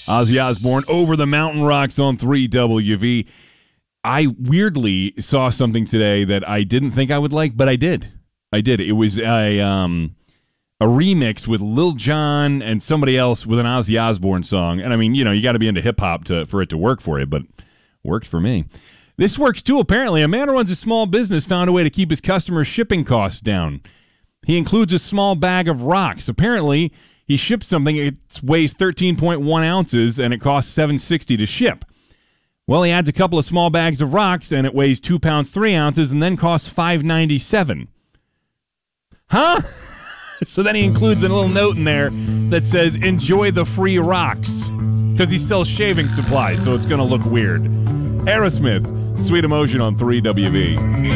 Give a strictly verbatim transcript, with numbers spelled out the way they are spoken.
Ozzy Osbourne, Over the Mountain Rocks on three W V. I weirdly saw something today that I didn't think I would like, but I did. I did. It was a um, a remix with Lil Jon and somebody else with an Ozzy Osbourne song. And I mean, you know, you got to be into hip-hop to for it to work for you, but worked for me. This works too, apparently. A man who runs a small business found a way to keep his customers' shipping costs down. He includes a small bag of rocks. Apparently, he ships something, it weighs thirteen point one ounces, and it costs seven dollars and sixty cents to ship. Well, he adds a couple of small bags of rocks, and it weighs two pounds, three ounces, and then costs five dollars and ninety-seven cents. Huh? So then he includes a little note in there that says, enjoy the free rocks, because he sells shaving supplies, so it's going to look weird. Aerosmith, Sweet Emotion on three W V.